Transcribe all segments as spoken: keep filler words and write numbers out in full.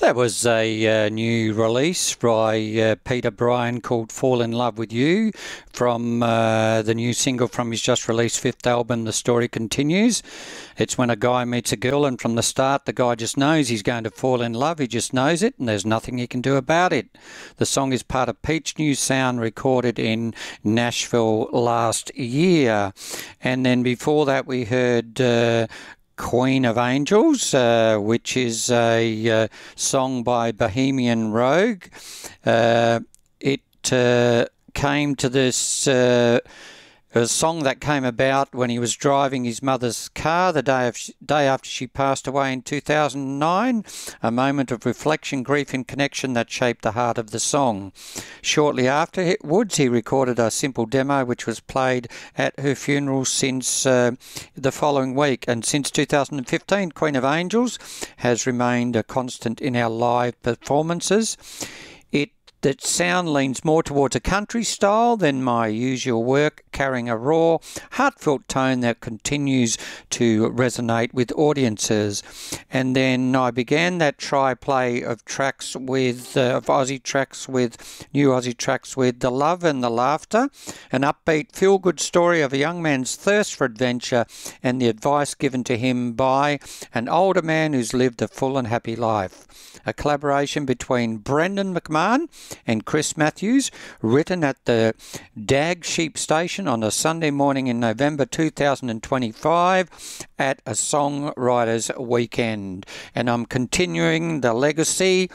That was a uh, new release by uh, Peter Bryan called Fall in Love with You from uh, the new single from his just released fifth album, The Story Continues. It's when a guy meets a girl and from the start the guy just knows he's going to fall in love. He just knows it and there's nothing he can do about it. The song is part of Peach New Sound recorded in Nashville last year. And then before that we heard... Uh, Queen of Angels, uh, which is a uh, song by Bohemian Rogue. Uh, it uh, came to this uh, a song that came about when he was driving his mother's car the day of day after she passed away in two thousand nine, a moment of reflection, grief and connection that shaped the heart of the song. Shortly afterwards, he recorded a simple demo which was played at her funeral since uh, the following week. And since two thousand fifteen, Queen of Angels has remained a constant in our live performances. It That sound leans more towards a country style than my usual work, carrying a raw, heartfelt tone that continues to resonate with audiences. And then I began that tri-play of tracks with, uh, of Aussie tracks with, new Aussie tracks with The Love and the Laughter, an upbeat, feel-good story of a young man's thirst for adventure and the advice given to him by an older man who's lived a full and happy life. A collaboration between Brendan McMahon and Chris Matthews, written at the Dag Sheep Station on a Sunday morning in November two thousand twenty-five at a Songwriters Weekend. And I'm continuing the legacy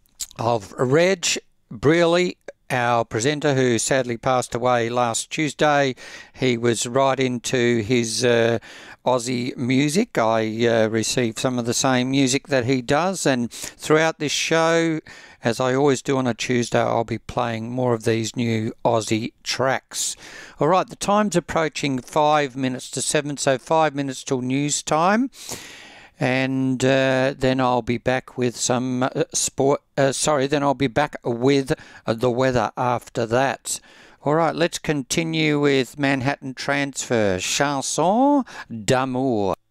of Reg Brearley, our presenter, who sadly passed away last Tuesday. He was right into his uh, Aussie music. I uh, received some of the same music that he does, and throughout this show, as I always do on a Tuesday, I'll be playing more of these new Aussie tracks. All right, the time's approaching five minutes to seven, so five minutes till news time. And uh, then I'll be back with some uh, sport. Uh, sorry, then I'll be back with uh, the weather after that. All right, let's continue with Manhattan Transfer, Chanson d'amour.